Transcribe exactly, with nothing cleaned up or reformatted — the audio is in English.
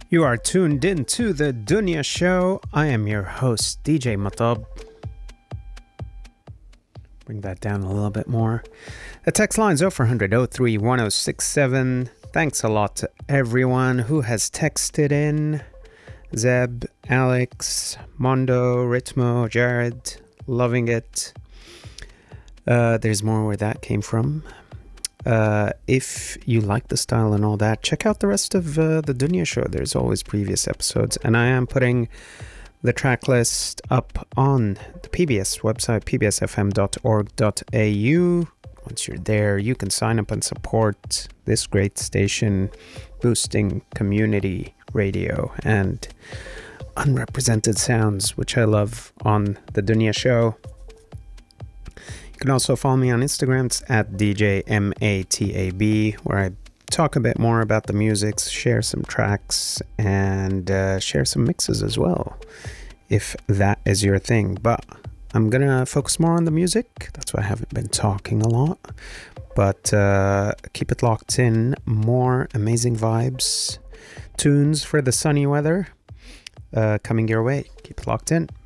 You are tuned in to the Dunya Show. I am your host, D J Matab. Bring that down a little bit more. The text line is oh four hundred, oh three, one oh six seven. Thanks a lot to everyone who has texted in. Zeb, Alex, Mondo, Ritmo, Jared, loving it. Uh, there's more where that came from. Uh, if you like the style and all that, check out the rest of uh, the Dunya Show. There's always previous episodes, and I am putting the track list up on the P B S website, p b s f m dot org dot a u. Once you're there, you can sign up and support this great station, boosting community radio and unrepresented sounds, which I love on the Dunya Show. You can also follow me on Instagram. It's at D J M A T A B, where I talk a bit more about the music, share some tracks, and uh, share some mixes as well, if that is your thing. But I'm going to focus more on the music. That's why I haven't been talking a lot. But uh, keep it locked in. More amazing vibes, tunes for the sunny weather uh, coming your way. Keep it locked in.